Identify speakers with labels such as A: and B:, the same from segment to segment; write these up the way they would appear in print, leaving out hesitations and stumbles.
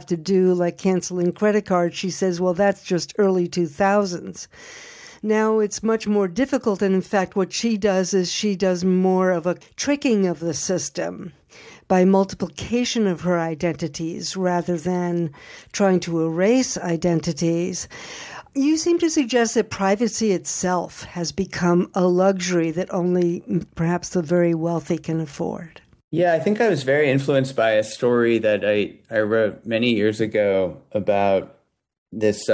A: to do, like canceling credit cards, she says, well, that's just early 2000s. Now it's much more difficult, and in fact what she does is she does more of a tricking of the system by multiplication of her identities rather than trying to erase identities. You seem to suggest that privacy itself has become a luxury that only perhaps the very wealthy can afford.
B: Yeah, I think I was very influenced by a story that I wrote many years ago about this,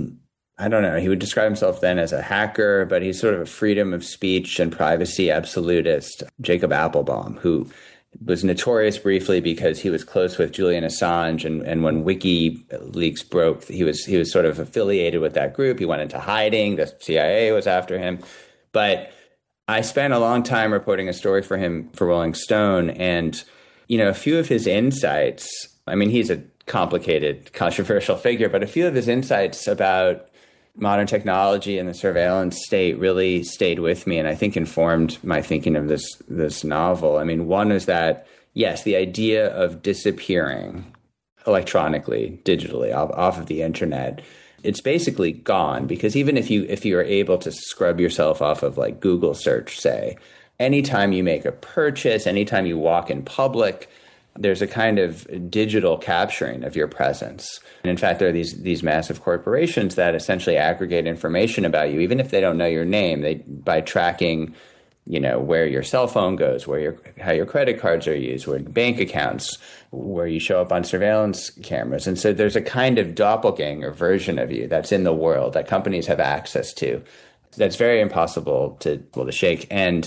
B: I don't know, he would describe himself then as a hacker, but he's sort of a freedom of speech and privacy absolutist, Jacob Appelbaum, who was notorious briefly because he was close with Julian Assange, and when WikiLeaks broke, he was sort of affiliated with that group. He went into hiding. The CIA was after him. But I spent a long time reporting a story for him for Rolling Stone, and a few of his insights. I mean, he's a complicated, controversial figure, but a few of his insights about modern technology and the surveillance state really stayed with me, and I think informed my thinking of this novel. I mean, one is that, yes, the idea of disappearing electronically, digitally, off of the internet, it's basically gone, because even if you are able to scrub yourself off of like Google search, say, anytime you make a purchase, anytime you walk in public, there's a kind of digital capturing of your presence. And in fact, there are these massive corporations that essentially aggregate information about you, even if they don't know your name, by tracking, where your cell phone goes, how your credit cards are used, where bank accounts, where you show up on surveillance cameras. And so there's a kind of doppelganger version of you that's in the world that companies have access to. That's very impossible to shake. And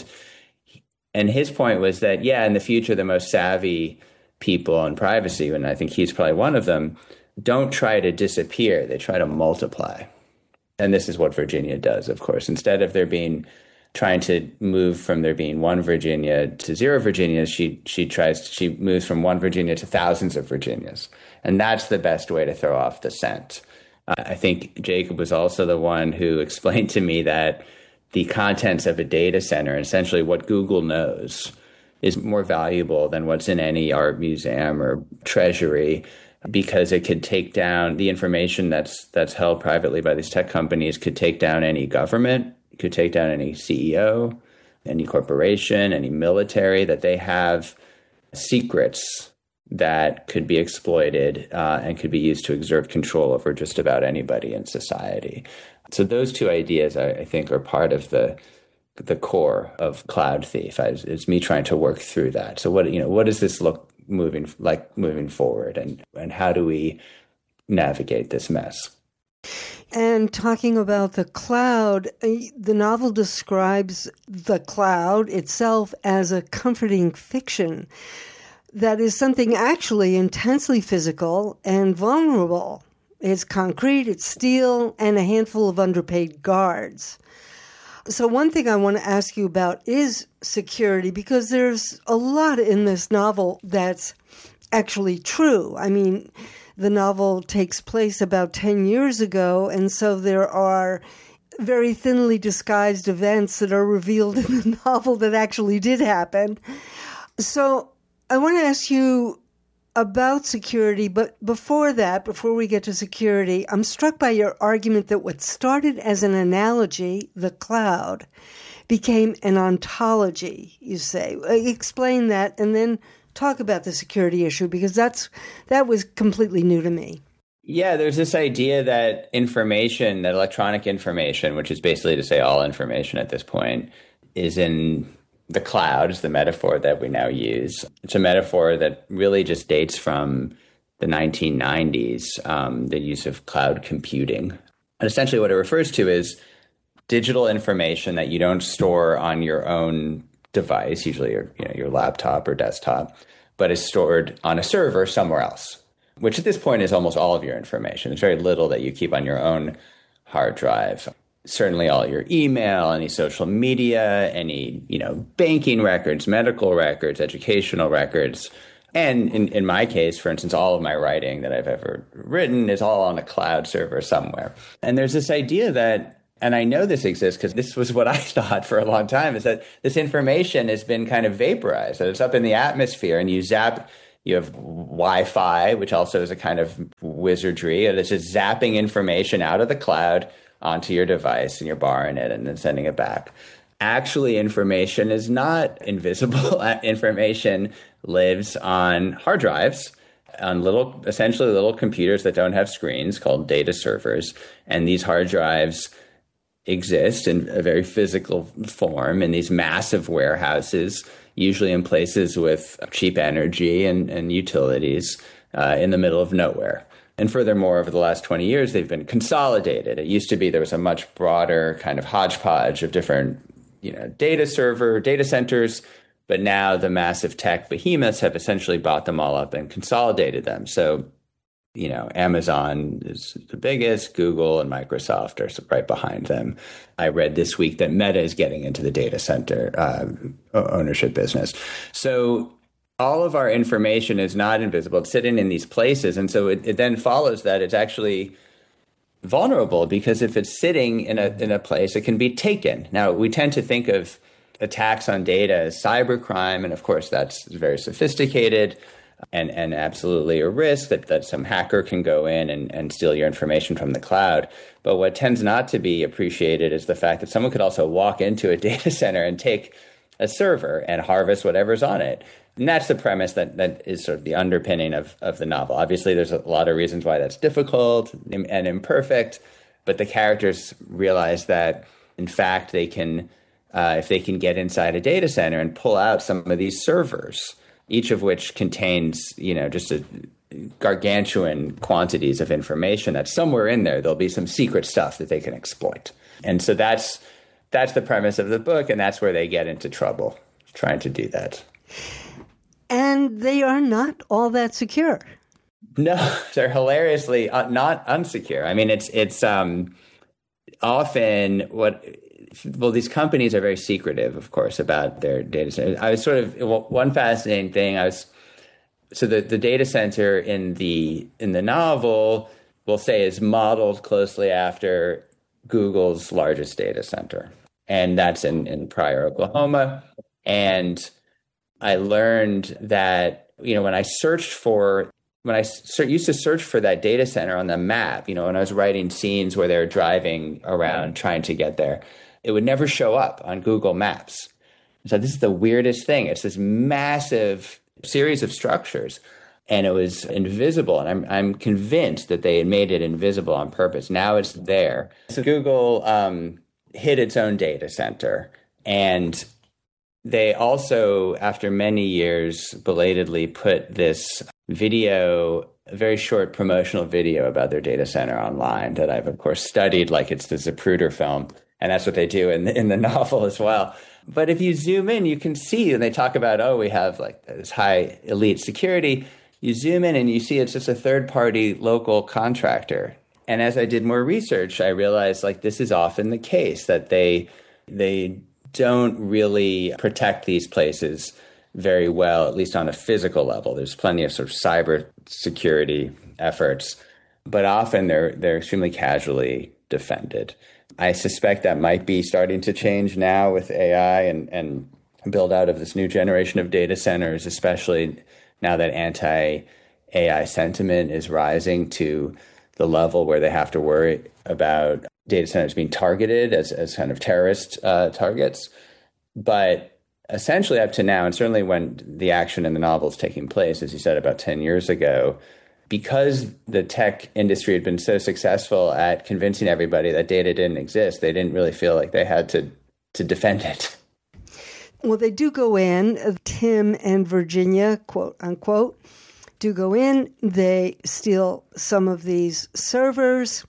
B: his point was that, yeah, in the future, the most savvy people on privacy, and I think he's probably one of them, don't try to disappear. They try to multiply. And this is what Virginia does, of course. Instead of trying to move from there being one Virginia to zero Virginias, she moves from one Virginia to thousands of Virginias. And that's the best way to throw off the scent. I think Jacob was also the one who explained to me that the contents of a data center, essentially what Google knows, is more valuable than what's in any art museum or treasury, because it could take down the information that's held privately by these tech companies, could take down any government, could take down any CEO, any corporation, any military, that they have secrets that could be exploited and could be used to exert control over just about anybody in society. So those two ideas, I think, are part of the core of Cloud Thief. It's me trying to work through that. So what does this look moving forward, and how do we navigate this mess?
A: And talking about the cloud, the novel describes the cloud itself as a comforting fiction that is something actually intensely physical and vulnerable. It's concrete, it's steel, and a handful of underpaid guards. So one thing I want to ask you about is security, because there's a lot in this novel that's actually true. I mean, the novel takes place about 10 years ago, and so there are very thinly disguised events that are revealed in the novel that actually did happen. So I want to ask you about security, but before we get to security, I'm struck by your argument that what started as an analogy, the cloud, became an ontology, you say. Explain that, and then talk about the security issue, because that was completely new to me.
B: Yeah, there's this idea that information, that electronic information, which is basically to say all information at this point, is in the cloud, is the metaphor that we now use. It's a metaphor that really just dates from the 1990s, the use of cloud computing. And essentially what it refers to is digital information that you don't store on your own device, usually your laptop or desktop, but is stored on a server somewhere else, which at this point is almost all of your information. There's very little that you keep on your own hard drive. Certainly all your email, any social media, any, banking records, medical records, educational records. And in my case, for instance, all of my writing that I've ever written is all on a cloud server somewhere. And there's this idea that, and I know this exists because this was what I thought for a long time, is that this information has been kind of vaporized, that it's up in the atmosphere, and you zap You have Wi-Fi, which also is a kind of wizardry. It's just zapping information out of the cloud onto your device, and you're borrowing it and then sending it back. Actually, information is not invisible. Information lives on hard drives, on essentially little computers that don't have screens called data servers. And these hard drives exist in a very physical form in these massive warehouses, usually in places with cheap energy and utilities in the middle of nowhere. And furthermore, over the last 20 years, they've been consolidated. It used to be there was a much broader kind of hodgepodge of different data centers, but now the massive tech behemoths have essentially bought them all up and consolidated them. So, Amazon is the biggest, Google and Microsoft are right behind them. I read this week that Meta is getting into the data center ownership business. So all of our information is not invisible. It's sitting in these places. And so it then follows that it's actually vulnerable, because if it's sitting in a place, it can be taken. Now, we tend to think of attacks on data as cybercrime, and of course that's very sophisticated and absolutely a risk that some hacker can go in and steal your information from the cloud. But what tends not to be appreciated is the fact that someone could also walk into a data center and take a server and harvest whatever's on it. And that's the premise that is sort of the underpinning of the novel. Obviously, there's a lot of reasons why that's difficult and imperfect, but the characters realize that, in fact, they can, if they can get inside a data center and pull out some of these servers, each of which contains, just a gargantuan quantities of information, that somewhere in there, there'll be some secret stuff that they can exploit. And so that's the premise of the book, and that's where they get into trouble, trying to do that.
A: And they are not all that secure.
B: No, they're hilariously not unsecure. I mean, it's often these companies are very secretive, of course, about their data centers. I was one fascinating thing. So the data center in the novel, we'll say, is modeled closely after Google's largest data center, and that's in Pryor, Oklahoma. And I learned that when I used to search for that data center on the map, when I was writing scenes where they were driving around trying to get there, it would never show up on Google Maps. So this is the weirdest thing. It's this massive series of structures, and it was invisible. And I'm convinced that they had made it invisible on purpose. Now it's there. So Google hid its own data center, and they also, after many years, belatedly put this video, a very short promotional video about their data center online that I've, of course, studied like it's the Zapruder film. And that's what they do in the novel as well. But if you zoom in, you can see, and they talk about, we have like this high elite security. You zoom in and you see it's just a third-party local contractor. And as I did more research, I realized this is often the case, that they don't really protect these places very well, at least on a physical level. There's plenty of sort of cyber security efforts, but often they're extremely casually defended. I suspect that might be starting to change now with AI and build out of this new generation of data centers, especially now that anti-AI sentiment is rising to the level where they have to worry about data centers being targeted as kind of terrorist targets. But essentially up to now, and certainly when the action in the novel is taking place, as you said, about 10 years ago, because the tech industry had been so successful at convincing everybody that data didn't exist, they didn't really feel like they had to defend it.
A: Well, they do go in, Tim and Virginia, quote unquote, do go in. They steal some of these servers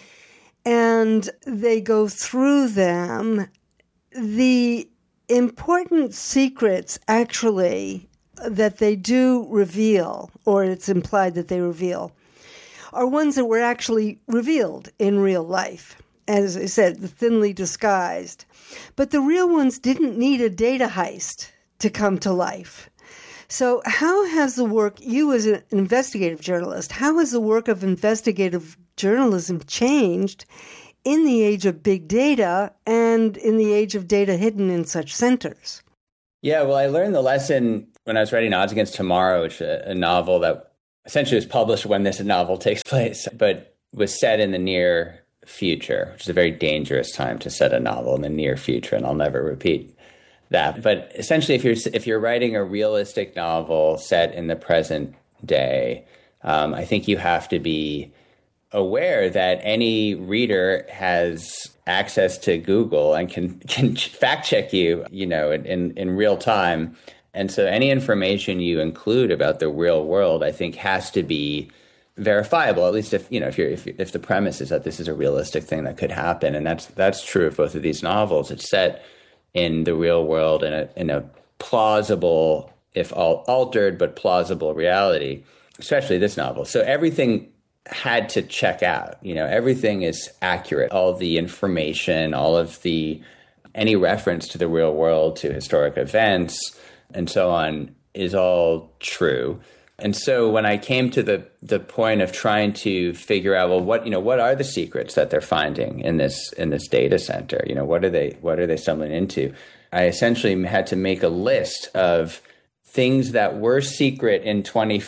A: and they go through them. The important secrets, actually, that they do reveal, or it's implied that they reveal, are ones that were actually revealed in real life. As I said, thinly disguised. But the real ones didn't need a data heist to come to life. So how has the work, you as an investigative journalist, how has the work of investigative journalism changed in the age of big data and in the age of data hidden in such centers?
B: Yeah, well, I learned the lesson when I was writing Odds Against Tomorrow, which is a novel that essentially was published when this novel takes place, but was set in the near future, which is a very dangerous time to set a novel in the near future, and I'll never repeat that. But essentially, if you're writing a realistic novel set in the present day, I think you have to be aware that any reader has access to Google and can fact check you, in real time. And so any information you include about the real world, I think, has to be verifiable, at least if the premise is that this is a realistic thing that could happen. And that's true of both of these novels. It's set in the real world in a plausible, if altered, but plausible reality, especially this novel. So everything had to check out. Everything is accurate. All the information, any reference to the real world, to historic events, and so on, is all true. And so when I came to the point of trying to figure out, well, what are the secrets that they're finding in this data center? What are they stumbling into? I essentially had to make a list of things that were secret in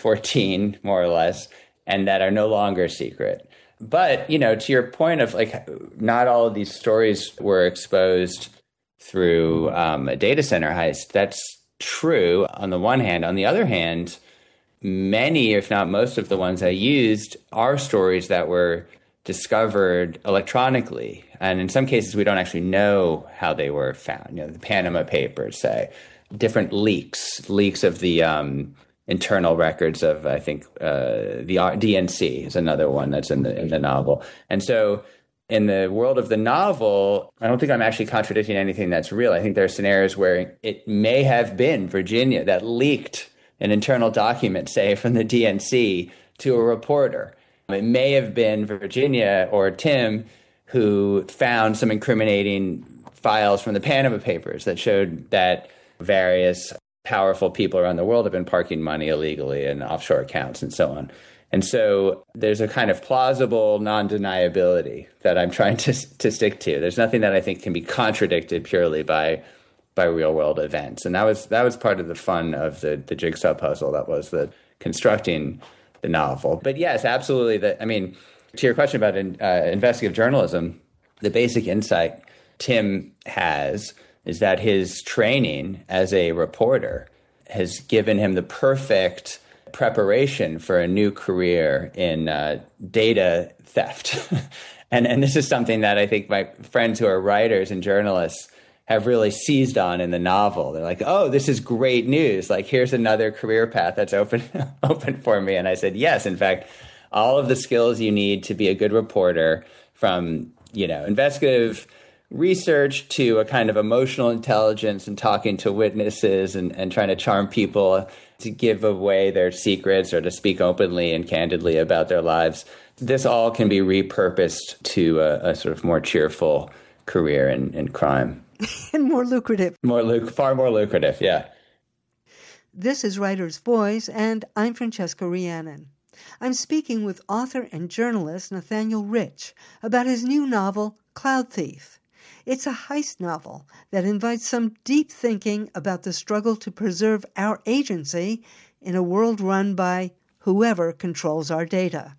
B: 2014, more or less, and that are no longer secret. But, to your point of not all of these stories were exposed through a data center heist. That's true on the one hand. On the other hand, many, if not most of the ones I used are stories that were discovered electronically. And in some cases, we don't actually know how they were found. The Panama Papers, say, different leaks of the internal records of, I think, the DNC is another one that's in the novel. And so in the world of the novel, I don't think I'm actually contradicting anything that's real. I think there are scenarios where it may have been Virginia that leaked an internal document, say, from the DNC to a reporter. It may have been Virginia or Tim who found some incriminating files from the Panama Papers that showed that various powerful people around the world have been parking money illegally in offshore accounts and so on. And so there's a kind of plausible non-deniability that I'm trying to stick to. There's nothing that I think can be contradicted purely by real world events. And that was part of the fun of the jigsaw puzzle that was the constructing the novel. But yes, absolutely. To your question about investigative journalism, the basic insight Tim has is that his training as a reporter has given him the perfect preparation for a new career in data theft. and this is something that I think my friends who are writers and journalists have really seized on in the novel. They're like, oh, this is great news. Here's another career path that's open for me. And I said, yes, in fact, all of the skills you need to be a good reporter, from, investigative research to a kind of emotional intelligence and talking to witnesses and trying to charm people to give away their secrets or to speak openly and candidly about their lives. This all can be repurposed to a sort of more cheerful career in crime.
A: And more lucrative.
B: Far more lucrative, yeah.
A: This is Writer's Voice, and I'm Francesca Rhiannon. I'm speaking with author and journalist Nathaniel Rich about his new novel, Cloud Thief. It's a heist novel that invites some deep thinking about the struggle to preserve our agency in a world run by whoever controls our data.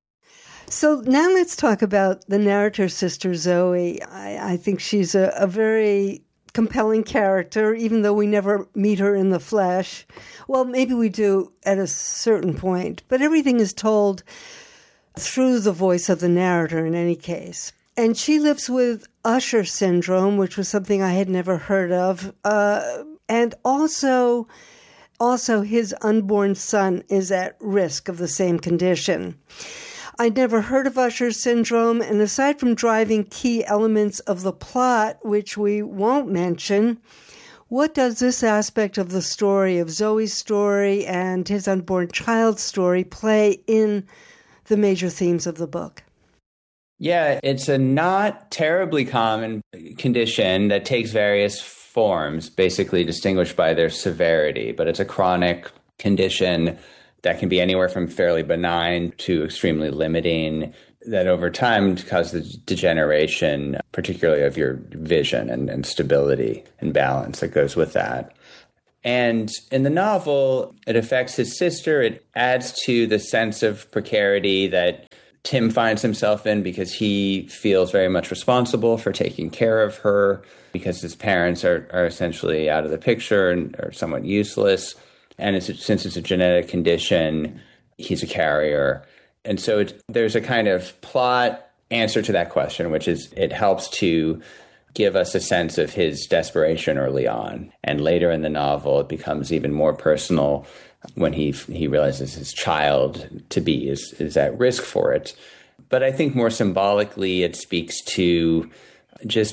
A: So now let's talk about the narrator's sister, Zoe. I think she's a very compelling character, even though we never meet her in the flesh. Well, maybe we do at a certain point, but everything is told through the voice of the narrator in any case. And she lives with Usher syndrome, which was something I had never heard of. And also his unborn son is at risk of the same condition. I'd never heard of Usher syndrome, and aside from driving key elements of the plot, which we won't mention, what does this aspect of the story, of Zoe's story and his unborn child's story, play in the major themes of the book?
B: Yeah, it's a not terribly common condition that takes various forms, basically distinguished by their severity, but it's a chronic condition that can be anywhere from fairly benign to extremely limiting, that over time causes degeneration, particularly of your vision and stability and balance that goes with that. And in the novel, it affects his sister. It adds to the sense of precarity that Tim finds himself in because he feels very much responsible for taking care of her because his parents are essentially out of the picture and are somewhat useless. And since it's a genetic condition, he's a carrier. And so there's a kind of plot answer to that question, which is it helps to give us a sense of his desperation early on. And later in the novel, it becomes even more personal when he realizes his child-to-be is at risk for it. But I think more symbolically, it speaks to just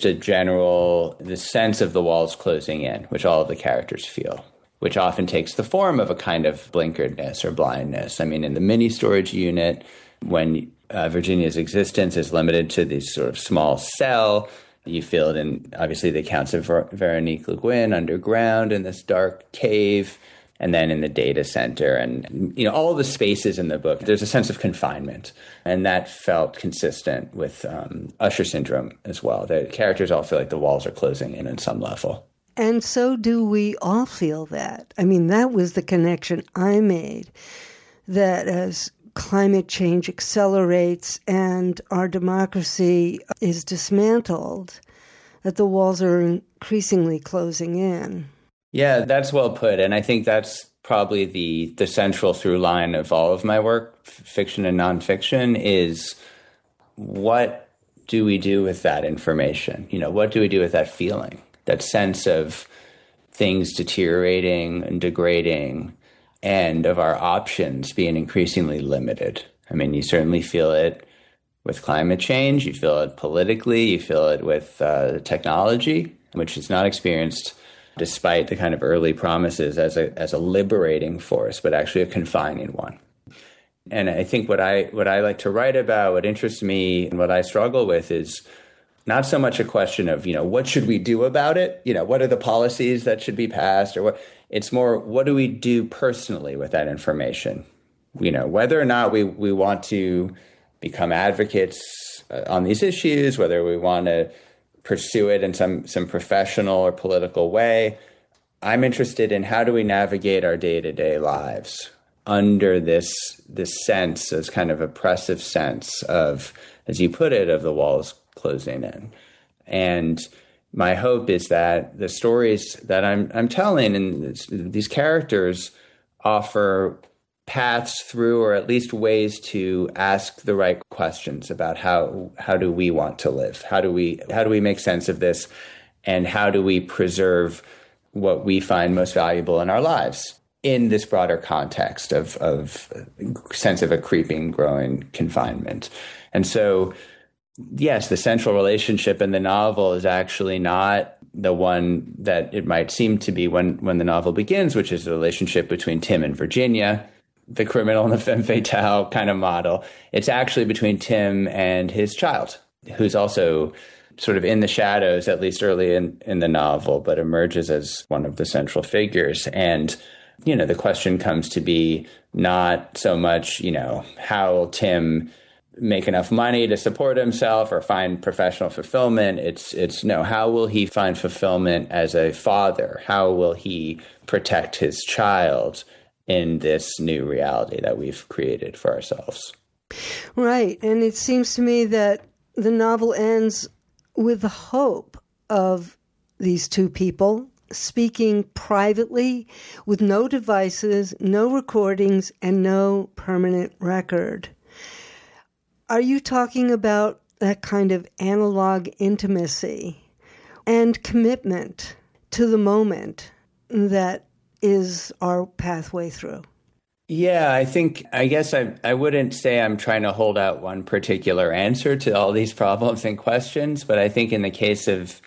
B: the sense of the walls closing in, which all of the characters feel, which often takes the form of a kind of blinkeredness or blindness. I mean, in the mini storage unit, when Virginia's existence is limited to this sort of small cell, you feel it in, obviously, the accounts of Veronique Le Guin underground in this dark cave, and then in the data center. And, all the spaces in the book, there's a sense of confinement. And that felt consistent with Usher syndrome as well. The characters all feel like the walls are closing in on some level.
A: And so do we all feel that. I mean, that was the connection I made, that as climate change accelerates and our democracy is dismantled, that the walls are increasingly closing in.
B: Yeah, that's well put. And I think that's probably the central through line of all of my work, fiction and nonfiction, is what do we do with that information? What do we do with that feeling, that sense of things deteriorating and degrading, and of our options being increasingly limited? I mean, you certainly feel it with climate change. You feel it politically. You feel it with technology, which is not experienced despite the kind of early promises as a liberating force, but actually a confining one. And I think what I like to write about, what interests me and what I struggle with is not so much a question of, what should we do about it? What are the policies that should be passed, or what? It's more, what do we do personally with that information? Whether or not we want to become advocates on these issues, whether we want to pursue it in some professional or political way. I'm interested in how do we navigate our day-to-day lives under this sense, this kind of oppressive sense of, as you put it, of the walls closing in. And my hope is that the stories that I'm telling and these characters offer paths through, or at least ways to ask the right questions about how do we want to live? How do we make sense of this? And how do we preserve what we find most valuable in our lives in this broader context of sense of a creeping, growing confinement? And so, yes, the central relationship in the novel is actually not the one that it might seem to be when the novel begins, which is the relationship between Tim and Virginia, the criminal and the femme fatale kind of model. It's actually between Tim and his child, who's also sort of in the shadows, at least early in the novel, but emerges as one of the central figures. And, the question comes to be not so much, how will Tim make enough money to support himself or find professional fulfillment. It's no, how will he find fulfillment as a father? How will he protect his child in this new reality that we've created for ourselves?
A: Right. And it seems to me that the novel ends with the hope of these two people speaking privately with no devices, no recordings, and no permanent record. Are you talking about that kind of analog intimacy and commitment to the moment that is our pathway through?
B: Yeah, I guess I wouldn't say I'm trying to hold out one particular answer to all these problems and questions, but I think in the case of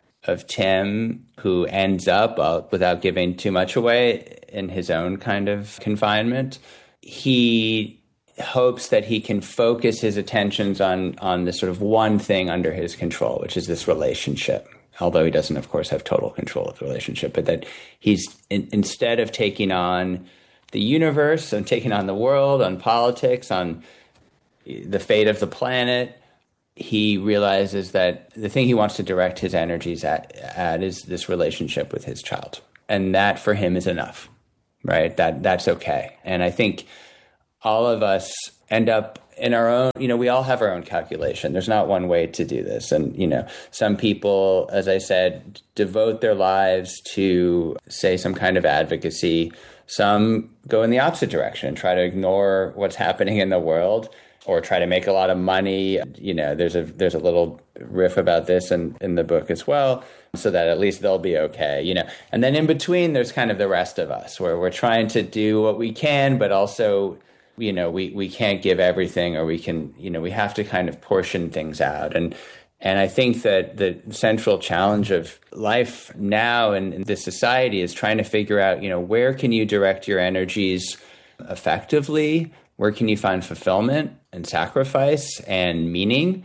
B: Tim, who ends up, without giving too much away, in his own kind of confinement, he hopes that he can focus his attentions on the sort of one thing under his control, which is this relationship. Although he doesn't, of course, have total control of the relationship, but that he's, instead of taking on the universe and taking on the world, on politics, on the fate of the planet, he realizes that the thing he wants to direct his energies at is this relationship with his child. And that for him is enough, right? That's okay. And I think all of us end up in our own, we all have our own calculation. There's not one way to do this. And, some people, as I said, devote their lives to, say, some kind of advocacy. Some go in the opposite direction and try to ignore what's happening in the world or try to make a lot of money. There's a little riff about this in the book as well, so that at least they'll be okay, And then in between, there's kind of the rest of us where we're trying to do what we can, but also, we can't give everything, or we can, we have to kind of portion things out. And I think that the central challenge of life now in this society is trying to figure out, where can you direct your energies effectively? Where can you find fulfillment and sacrifice and meaning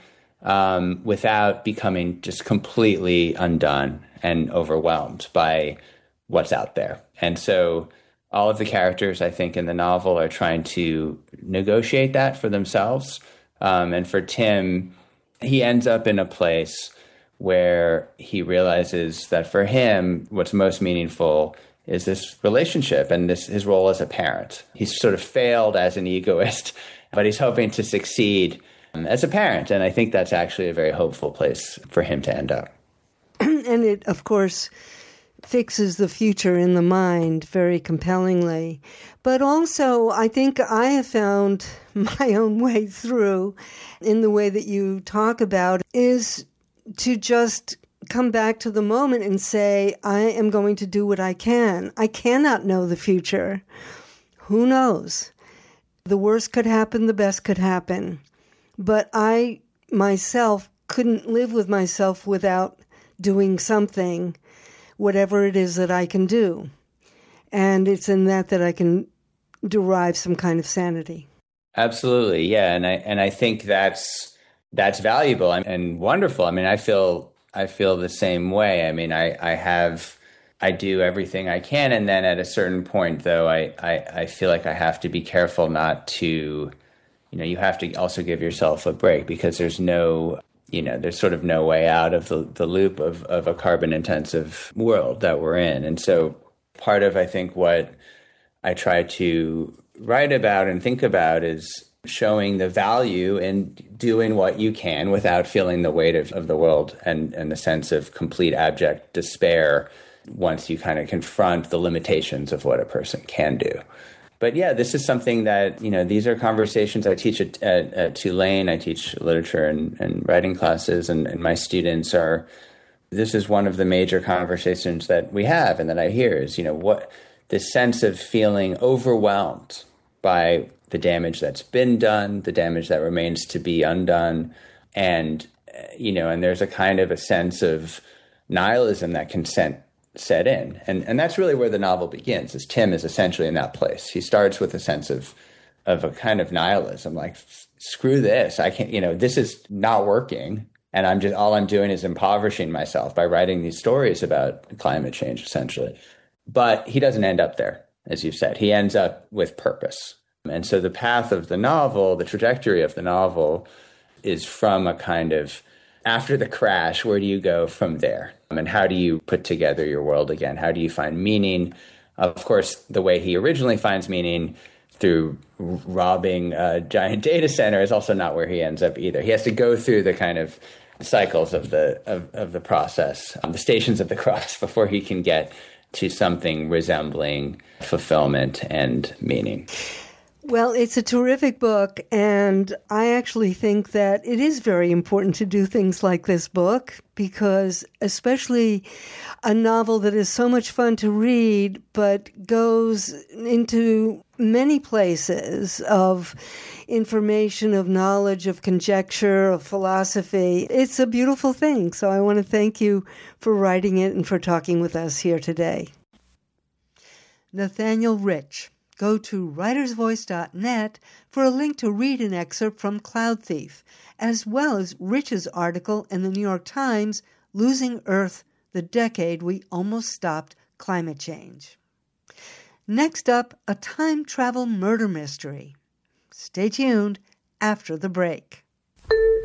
B: without becoming just completely undone and overwhelmed by what's out there? And so all of the characters, I think, in the novel are trying to negotiate that for themselves. And for Tim, he ends up in a place where he realizes that for him, what's most meaningful is this relationship and his role as a parent. He's sort of failed as an egoist, but he's hoping to succeed as a parent. And I think that's actually a very hopeful place for him to end up.
A: And it, of course, fixes the future in the mind very compellingly. But also, I think I have found my own way through in the way that you talk about is to just come back to the moment and say, I am going to do what I can. I cannot know the future. Who knows? The worst could happen, the best could happen. But I myself couldn't live with myself without doing something, whatever it is that I can do. And it's in that I can derive some kind of sanity.
B: Absolutely. Yeah. And I think that's valuable and wonderful. I mean, I feel the same way. I mean, I do everything I can. And then at a certain point, though, I feel like I have to be careful not to, you have to also give yourself a break, because there's sort of no way out of the loop of a carbon intensive world that we're in. And so part of, I think, what I try to write about and think about is showing the value in doing what you can without feeling the weight of the world and the sense of complete abject despair once you kind of confront the limitations of what a person can do. But yeah, this is something that, these are conversations I teach at Tulane. I teach literature and writing classes, and my students this is one of the major conversations that we have and that I hear is, what this sense of feeling overwhelmed by the damage that's been done, the damage that remains to be undone. And, and there's a kind of a sense of nihilism that can set in. And that's really where the novel begins, is Tim is essentially in that place. He starts with a sense of a kind of nihilism, like, screw this. I can't, this is not working. And all I'm doing is impoverishing myself by writing these stories about climate change, essentially. But he doesn't end up there, as you've said. He ends up with purpose. And so the path of the novel, the trajectory of the novel, is from a kind of, after the crash, where do you go from there? And how do you put together your world again? How do you find meaning? Of course, the way he originally finds meaning, through robbing a giant data center, is also not where he ends up either. He has to go through the kind of cycles of the process, the stations of the cross, before he can get to something resembling fulfillment and meaning.
A: Well, it's a terrific book, and I actually think that it is very important to do things like this book, because especially a novel that is so much fun to read, but goes into many places of information, of knowledge, of conjecture, of philosophy. It's a beautiful thing. So I want to thank you for writing it and for talking with us here today. Nathaniel Rich. Go to writersvoice.net for a link to read an excerpt from Cloud Thief, as well as Rich's article in the New York Times, Losing Earth, the Decade We Almost Stopped Climate Change. Next up, a time travel murder mystery. Stay tuned after the break.